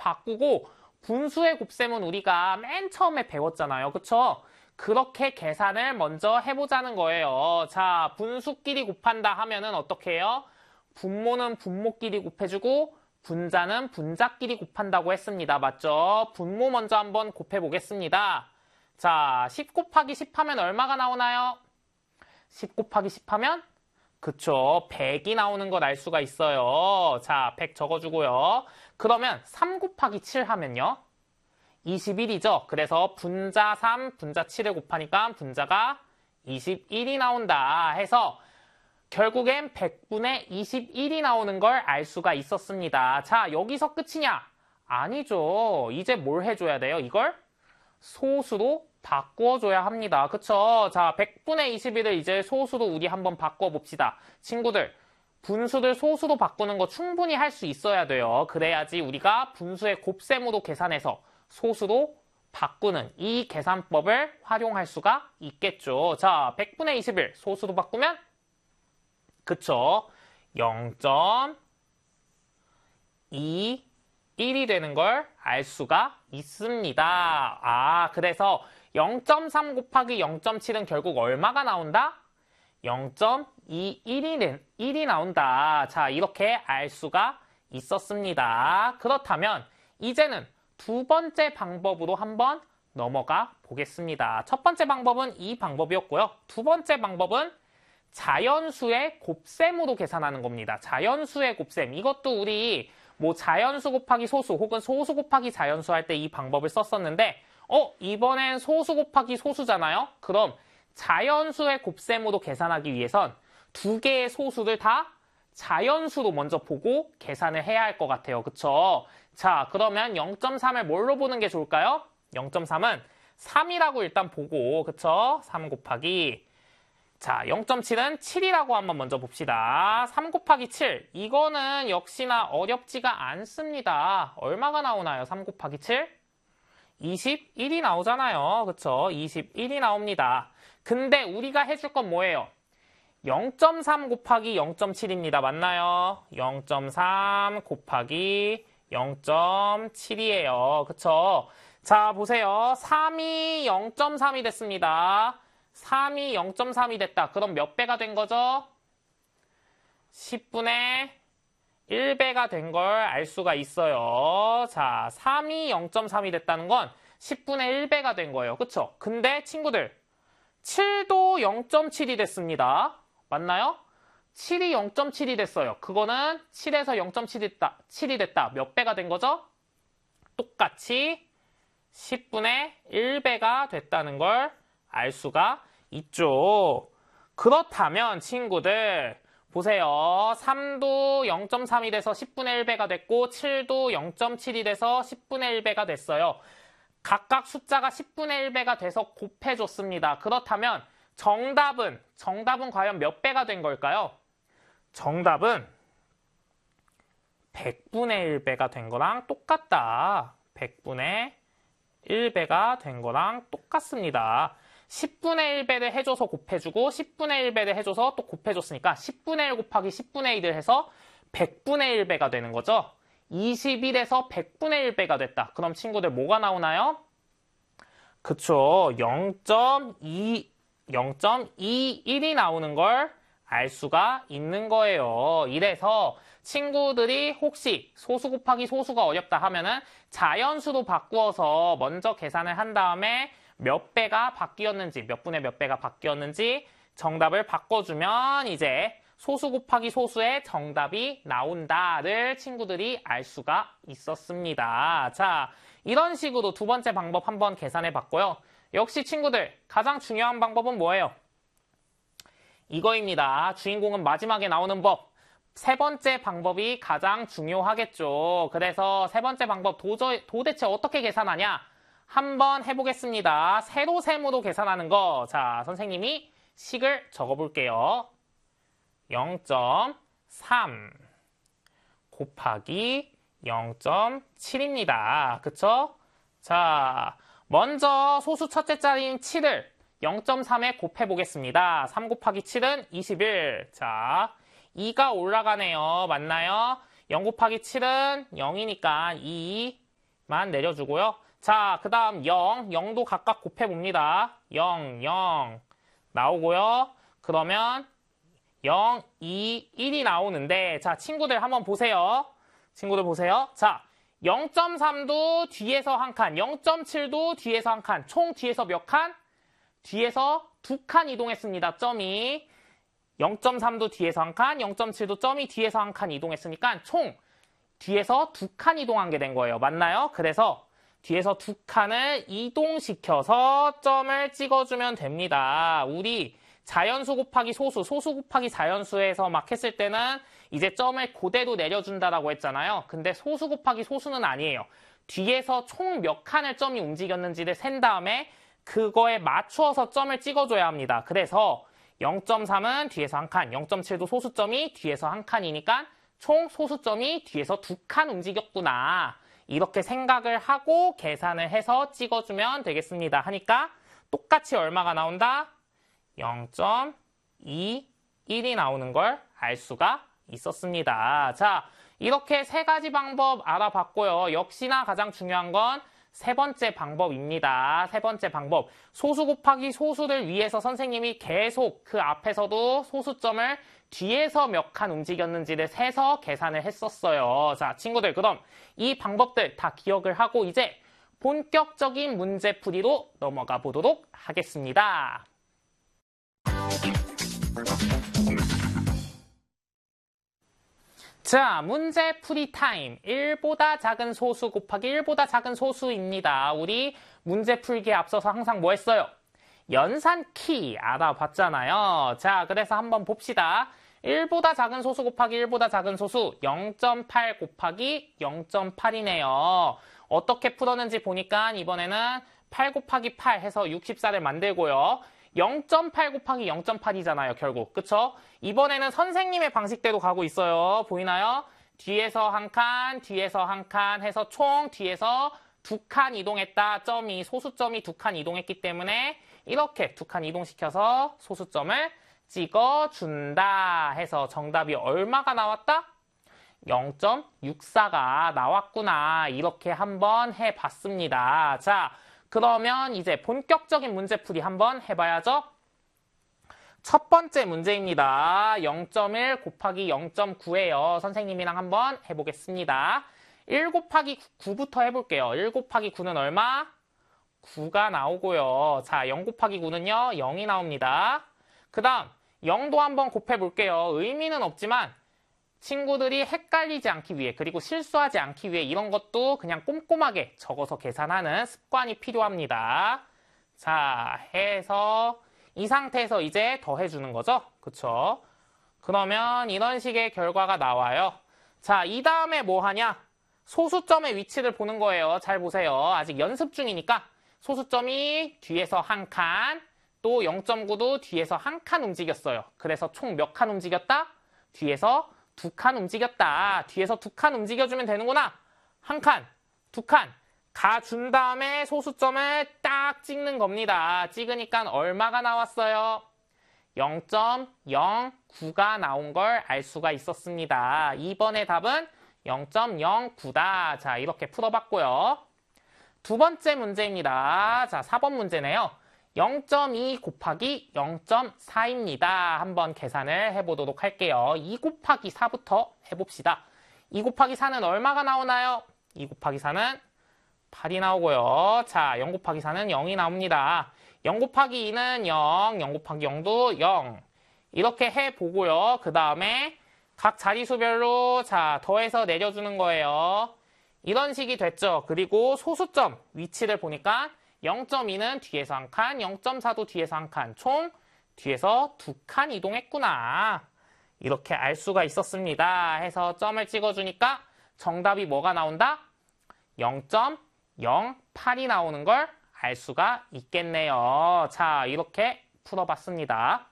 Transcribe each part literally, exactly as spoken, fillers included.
바꾸고 분수의 곱셈은 우리가 맨 처음에 배웠잖아요. 그쵸? 그렇게 계산을 먼저 해보자는 거예요. 자, 분수끼리 곱한다 하면은 어떻게 해요? 분모는 분모끼리 곱해주고 분자는 분자끼리 곱한다고 했습니다. 맞죠? 분모 먼저 한번 곱해보겠습니다. 자, 십 곱하기 십 하면 얼마가 나오나요? 십 곱하기 십 하면 그쵸, 백이 나오는 걸 알 수가 있어요. 자, 백 적어주고요. 그러면 삼 곱하기 칠 하면요? 이십일이죠. 그래서 분자 삼, 분자 칠을 곱하니까 분자가 이십일이 나온다 해서 결국엔 백분의 이십일이 나오는 걸 알 수가 있었습니다. 자, 여기서 끝이냐? 아니죠. 이제 뭘 해줘야 돼요? 이걸 소수로 바꾸어줘야 합니다. 그쵸? 자, 백분의 이십일을 이제 소수로 우리 한번 바꿔봅시다. 친구들, 분수를 소수로 바꾸는 거 충분히 할 수 있어야 돼요. 그래야지 우리가 분수의 곱셈으로 계산해서 소수로 바꾸는 이 계산법을 활용할 수가 있겠죠. 자, 백분의 이십일 소수로 바꾸면 그쵸? 영 점 이일이 되는 걸 알 수가 있습니다. 아, 그래서 영 점 삼 곱하기 영 점 칠은 결국 얼마가 나온다? 영 점 이일이 나온다. 자, 이렇게 알 수가 있었습니다. 그렇다면 이제는 두 번째 방법으로 한번 넘어가 보겠습니다. 첫 번째 방법은 이 방법이었고요. 두 번째 방법은 자연수의 곱셈으로 계산하는 겁니다. 자연수의 곱셈. 이것도 우리 뭐 자연수 곱하기 소수 혹은 소수 곱하기 자연수 할 때 이 방법을 썼었는데 어? 이번엔 소수 곱하기 소수잖아요? 그럼 자연수의 곱셈으로 계산하기 위해선 두 개의 소수를 다 자연수로 먼저 보고 계산을 해야 할 것 같아요. 그쵸? 자, 그러면 영 점 삼을 뭘로 보는 게 좋을까요? 영 점 삼은 삼이라고 일단 보고, 그쵸? 삼 곱하기. 자, 영 점 칠은 칠이라고 한번 먼저 봅시다. 삼 곱하기 칠. 이거는 역시나 어렵지가 않습니다. 얼마가 나오나요? 삼 곱하기 칠? 이십일이 나오잖아요. 그쵸? 이십일이 나옵니다. 근데 우리가 해줄 건 뭐예요? 영 점 삼 곱하기 영 점 칠입니다. 맞나요? 영 점 삼 곱하기 영 점 칠이에요. 그쵸? 자, 보세요. 삼이 영 점 삼이 됐습니다. 삼이 영 점 삼이 됐다. 그럼 몇 배가 된 거죠? 십분의 일 배가 된 걸 알 수가 있어요. 자, 삼이 영 점 삼이 됐다는 건 십분의 일 배가 된 거예요. 그쵸? 근데 친구들, 칠도 영 점 칠이 됐습니다. 맞나요? 칠이 영 점 칠이 됐어요. 그거는 칠에서 영 점 칠이 됐다. 칠이 됐다. 몇 배가 된 거죠? 똑같이 십분의 일 배가 됐다는 걸 알 수가 있죠. 그렇다면 친구들 보세요. 삼도 영 점 삼이 돼서 십분의 일 배가 됐고 칠도 영 점 칠이 돼서 십분의 일 배가 됐어요. 각각 숫자가 십분의 일 배가 돼서 곱해줬습니다. 그렇다면 정답은 정답은 과연 몇 배가 된 걸까요? 정답은 백분의 일 배가 된 거랑 똑같다. 백분의 일 배가 된 거랑 똑같습니다. 십분의 일 배를 해줘서 곱해주고 십분의 일 배를 해줘서 또 곱해줬으니까 십분의 일 곱하기 십분의 일을 해서 백분의 일 배가 되는 거죠. 이십일에서 백분의 일 배가 됐다. 그럼 친구들 뭐가 나오나요? 그쵸. 영 점 이, 영 점 이일이 나오는 걸 알 수가 있는 거예요. 이래서 친구들이 혹시 소수 곱하기 소수가 어렵다 하면은 자연수로 바꾸어서 먼저 계산을 한 다음에 몇 배가 바뀌었는지, 몇 분의 몇 배가 바뀌었는지 정답을 바꿔주면 이제 소수 곱하기 소수의 정답이 나온다를 친구들이 알 수가 있었습니다. 자, 이런 식으로 두 번째 방법 한번 계산해 봤고요. 역시 친구들 가장 중요한 방법은 뭐예요? 이거입니다. 주인공은 마지막에 나오는 법. 세 번째 방법이 가장 중요하겠죠. 그래서 세 번째 방법 도저, 도대체 어떻게 계산하냐? 한번 해보겠습니다. 세로셈으로 계산하는 거. 자, 선생님이 식을 적어볼게요. 영 점 삼 곱하기 영 점 칠입니다. 그쵸? 자, 먼저 소수 첫째 자리인 칠을 영 점 삼에 곱해보겠습니다. 삼 곱하기 칠은 이십일. 자, 이가 올라가네요. 맞나요? 영 곱하기 칠은 영이니까 이, 만 내려주고요. 자, 그 다음 영, 영도 각각 곱해봅니다. 영, 영 나오고요. 그러면 영, 이, 일이 나오는데 자, 친구들 한번 보세요. 친구들 보세요. 자, 영 점 삼도 뒤에서 한 칸, 영 점 칠도 뒤에서 한 칸, 총 뒤에서 몇 칸? 뒤에서 두 칸 이동했습니다. 점이 영 점 삼도 뒤에서 한 칸, 영 점 칠도 점이 뒤에서 한 칸 이동했으니까 총 뒤에서 두 칸 이동한 게 된 거예요. 맞나요? 그래서 뒤에서 두 칸을 이동시켜서 점을 찍어주면 됩니다. 우리 자연수 곱하기 소수, 소수 곱하기 자연수에서 막 했을 때는 이제 점을 그대로 내려준다라고 했잖아요. 근데 소수 곱하기 소수는 아니에요. 뒤에서 총 몇 칸을 점이 움직였는지를 센 다음에 그거에 맞추어서 점을 찍어줘야 합니다. 그래서 영 점 삼은 뒤에서 한 칸, 영 점 칠도 소수점이 뒤에서 한 칸이니까 총 소수점이 뒤에서 두 칸 움직였구나. 이렇게 생각을 하고 계산을 해서 찍어주면 되겠습니다. 하니까 똑같이 얼마가 나온다? 영 점 이일이 나오는 걸 알 수가 있었습니다. 자, 이렇게 세 가지 방법 알아봤고요. 역시나 가장 중요한 건 세 번째 방법입니다. 세 번째 방법. 소수 곱하기 소수를 위해서 선생님이 계속 그 앞에서도 소수점을 뒤에서 몇 칸 움직였는지를 세서 계산을 했었어요. 자, 친구들 그럼 이 방법들 다 기억을 하고 이제 본격적인 문제풀이로 넘어가 보도록 하겠습니다. 자, 문제풀이 타임. 일보다 작은 소수 곱하기 일보다 작은 소수입니다. 우리 문제 풀기에 앞서서 항상 뭐 했어요? 연산키 알아봤잖아요. 자, 그래서 한번 봅시다. 일보다 작은 소수 곱하기 일보다 작은 소수 영 점 팔 곱하기 영 점 팔이네요. 어떻게 풀었는지 보니까 이번에는 팔 곱하기 팔 해서 육십사를 만들고요. 영 점 팔 곱하기 영 점 팔이잖아요, 결국. 그쵸? 이번에는 선생님의 방식대로 가고 있어요. 보이나요? 뒤에서 한 칸, 뒤에서 한 칸 해서 총 뒤에서 두 칸 이동했다. 점이, 소수점이 두 칸 이동했기 때문에 이렇게 두 칸 이동시켜서 소수점을 찍어준다 해서 정답이 얼마가 나왔다? 영 점 육사가 나왔구나. 이렇게 한번 해봤습니다. 자, 그러면 이제 본격적인 문제풀이 한번 해봐야죠. 첫 번째 문제입니다. 영 점 일 곱하기 영 점 구예요. 선생님이랑 한번 해보겠습니다. 일 곱하기 구부터 해볼게요. 일 곱하기 구는 얼마? 구가 나오고요. 자, 영 곱하기 구는요, 영이 나옵니다. 그 다음 영도 한번 곱해볼게요. 의미는 없지만 친구들이 헷갈리지 않기 위해 그리고 실수하지 않기 위해 이런 것도 그냥 꼼꼼하게 적어서 계산하는 습관이 필요합니다. 자, 해서 이 상태에서 이제 더해주는 거죠. 그쵸? 그러면 이런 식의 결과가 나와요. 자, 이 다음에 뭐 하냐? 소수점의 위치를 보는 거예요. 잘 보세요. 아직 연습 중이니까 소수점이 뒤에서 한 칸, 또 영 점 구도 뒤에서 한 칸 움직였어요. 그래서 총 몇 칸 움직였다? 뒤에서 두 칸 움직였다. 뒤에서 두 칸 움직여주면 되는구나. 한 칸, 두 칸 가준 다음에 소수점을 딱 찍는 겁니다. 찍으니까 얼마가 나왔어요? 영 점 영구가 나온 걸 알 수가 있었습니다. 이번의 답은 영 점 영구다. 자, 이렇게 풀어봤고요. 두 번째 문제입니다. 자, 사 번 문제네요. 영 점 이 곱하기 영 점 사입니다. 한번 계산을 해보도록 할게요. 이 곱하기 사부터 해봅시다. 이 곱하기 사는 얼마가 나오나요? 이 곱하기 사는 팔이 나오고요. 자, 영 곱하기 사는 영이 나옵니다. 영 곱하기 이는 영, 영 곱하기 영도 영. 이렇게 해보고요. 그 다음에 각 자리수별로 자 더해서 내려주는 거예요. 이런 식이 됐죠. 그리고 소수점 위치를 보니까 영 점 이는 뒤에서 한 칸, 영 점 사도 뒤에서 한 칸, 총 뒤에서 두 칸 이동했구나. 이렇게 알 수가 있었습니다. 해서 점을 찍어주니까 정답이 뭐가 나온다? 영 점 영팔이 나오는 걸 알 수가 있겠네요. 자, 이렇게 풀어봤습니다.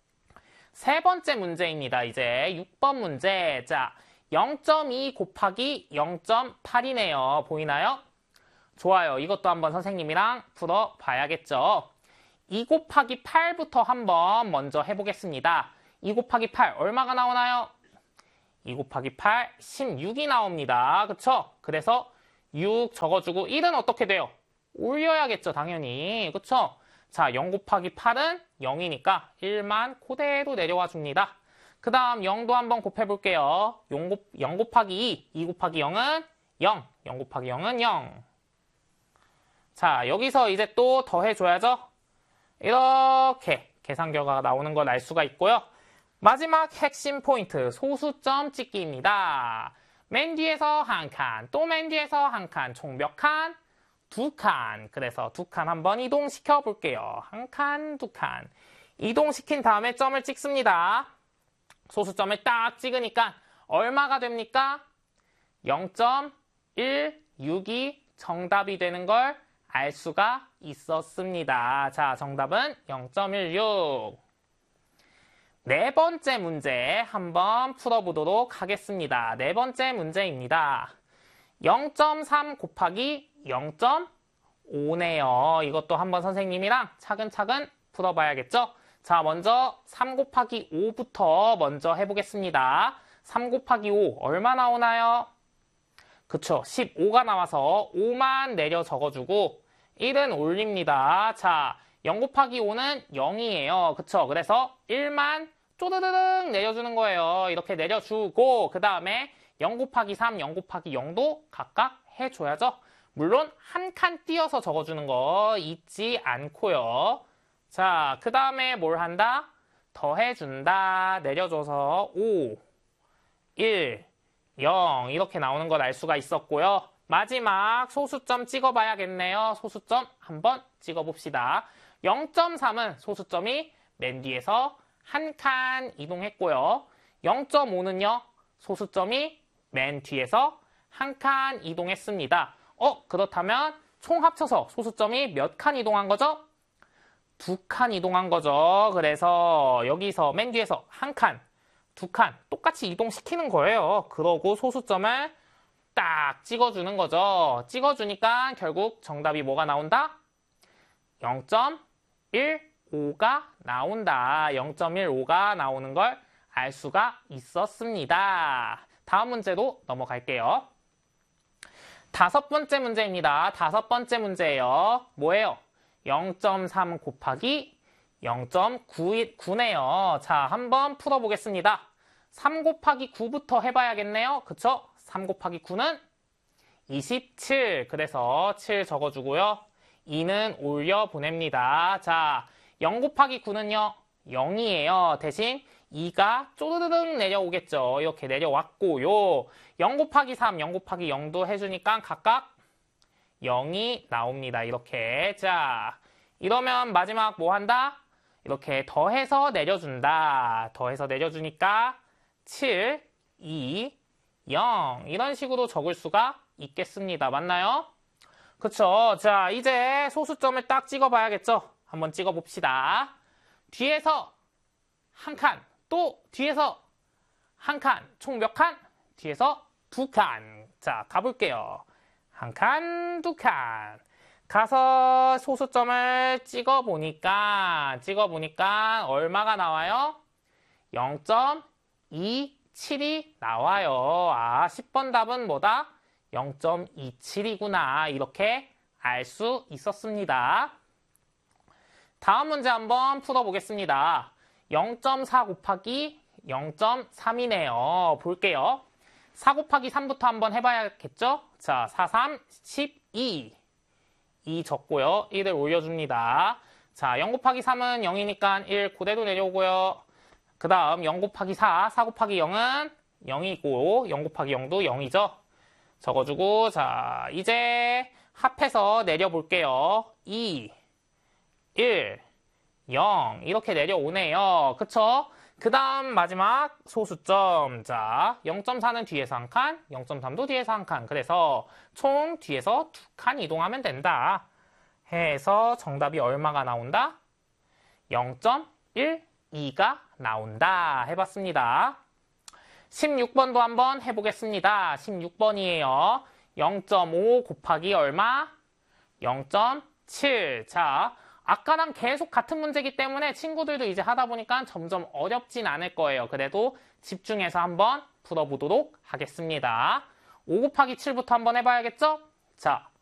세 번째 문제입니다. 이제 육 번 문제. 자, 영 점 이 곱하기 영 점 팔이네요. 보이나요? 좋아요. 이것도 한번 선생님이랑 풀어봐야겠죠. 이 곱하기 팔부터 한번 먼저 해보겠습니다. 이 곱하기 팔 얼마가 나오나요? 이 곱하기 팔, 십육이 나옵니다. 그쵸? 그래서 육 적어주고 일은 어떻게 돼요? 올려야겠죠, 당연히. 그쵸? 자, 영 곱하기 팔은 영이니까 일만 그대로 내려와 줍니다. 그 다음 영도 한번 곱해볼게요. 영, 곱, 영 곱하기 이, 이 곱하기 영은 영, 영 곱하기 영은 영. 자, 여기서 이제 또 더해줘야죠. 이렇게 계산 결과가 나오는 걸 알 수가 있고요. 마지막 핵심 포인트, 소수점 찍기입니다. 맨 뒤에서 한 칸, 또 맨 뒤에서 한 칸, 총 몇 칸? 두 칸. 그래서 두 칸 한번 이동시켜 볼게요. 한 칸, 두 칸. 이동시킨 다음에 점을 찍습니다. 소수점을 딱 찍으니까 얼마가 됩니까? 영 점 일육이 정답이 되는 걸 알 수가 있었습니다. 자, 정답은 영 점 일육. 네 번째 문제 한번 풀어보도록 하겠습니다. 네 번째 문제입니다. 영 점 삼 곱하기 영 점 오네요. 이것도 한번 선생님이랑 차근차근 풀어봐야겠죠? 자, 먼저 삼 곱하기 오부터 먼저 해보겠습니다. 삼 곱하기 오 얼마 나오나요? 그쵸, 십오가 나와서 오만 내려 적어주고 일은 올립니다. 자, 영 곱하기 오는 영이에요. 그쵸? 그래서 일만 쪼르르륵 내려주는 거예요. 이렇게 내려주고 그 다음에 영 곱하기 삼, 영 곱하기 영도 각각 해줘야죠. 물론 한 칸 띄어서 적어주는 거 잊지 않고요. 자, 그 다음에 뭘 한다? 더해준다. 내려줘서 오, 일, 영 이렇게 나오는 걸 알 수가 있었고요. 마지막 소수점 찍어봐야겠네요. 소수점 한번 찍어봅시다. 영 점 삼은 소수점이 맨 뒤에서 한 칸 이동했고요. 영 점 오는요. 소수점이 맨 뒤에서 한 칸 이동했습니다. 어, 그렇다면 총 합쳐서 소수점이 몇 칸 이동한 거죠? 두 칸 이동한 거죠. 그래서 여기서 맨 뒤에서 한 칸, 두 칸 똑같이 이동시키는 거예요. 그러고 소수점을 딱 찍어주는 거죠. 찍어주니까 결국 정답이 뭐가 나온다? 영 점 일오가 나온다. 영 점 일오가 나오는 걸 알 수가 있었습니다. 다음 문제로 넘어갈게요. 다섯 번째 문제입니다. 다섯 번째 문제예요. 뭐예요? 영 점 삼 곱하기 영 점 구네요. 자, 한번 풀어보겠습니다. 삼 곱하기 구부터 해봐야겠네요. 그쵸? 삼 곱하기 구는 이십칠. 그래서 칠 적어주고요. 이는 올려 보냅니다. 자, 영 곱하기 구는요. 영이에요. 대신 이가 쪼르르륵 내려오겠죠. 이렇게 내려왔고요. 영 곱하기 삼, 영 곱하기 영도 해주니까 각각 영이 나옵니다. 이렇게. 자, 이러면 마지막 뭐 한다? 이렇게 더해서 내려준다. 더해서 내려주니까 칠, 이, 영 이런 식으로 적을 수가 있겠습니다. 맞나요? 그쵸? 자, 이제 소수점을 딱 찍어봐야겠죠? 한번 찍어봅시다. 뒤에서 한 칸, 또 뒤에서 한 칸, 총 몇 칸? 뒤에서 두 칸. 자, 가볼게요. 한 칸, 두 칸. 가서 소수점을 찍어보니까, 찍어보니까 얼마가 나와요? 영 점 이칠이 나와요. 아, 십 번 답은 뭐다? 영 점 이칠이구나. 이렇게 알 수 있었습니다. 다음 문제 한번 풀어보겠습니다. 영 점 사 곱하기 영 점 삼이네요. 볼게요. 사 곱하기 삼부터 한번 해봐야겠죠? 자, 사, 삼, 십이. 이 적고요. 일을 올려줍니다. 자, 영 곱하기 삼은 영이니까 일 그대로 내려오고요. 그 다음 영 곱하기 사, 사 곱하기 영은 영이고 영 곱하기 영도 영이죠. 적어주고 자, 이제 합해서 내려볼게요. 이, 일, 영 이렇게 내려오네요. 그쵸? 그 다음 마지막 소수점. 자, 영 점 사는 뒤에서 한 칸, 영 점 삼도 뒤에서 한 칸. 그래서 총 뒤에서 두 칸 이동하면 된다. 해서 정답이 얼마가 나온다? 영 점 일이가 나온다. 해봤습니다. 십육 번도 한번 해보겠습니다. 십육 번이에요. 영 점 오 곱하기 얼마? 영 점 칠. 자, 아까랑 계속 같은 문제이기 때문에 친구들도 이제 하다 보니까 점점 어렵진 않을 거예요. 그래도 집중해서 한번 풀어보도록 하겠습니다. 오 곱하기 칠부터 한번 해봐야겠죠? 자,